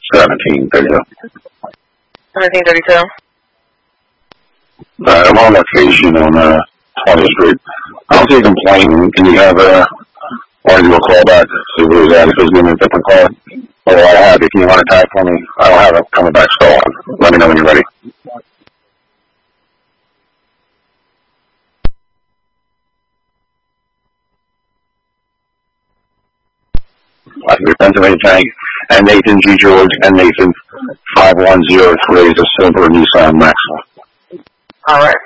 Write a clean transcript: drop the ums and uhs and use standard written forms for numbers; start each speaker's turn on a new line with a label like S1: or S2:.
S1: 1732.
S2: 1732.
S1: I'm on location on 20th Street. I don't see a complaint. Can you have or do a call back? See where he's at. If he's giving me a different call. Or I have. If you want to tag for me, I don't have it coming back stolen. Let me know when you're ready. I can be Pennsylvania Tank and Nathan G. George and Nathan 5103 is a silver Nissan Maxima.
S2: All right.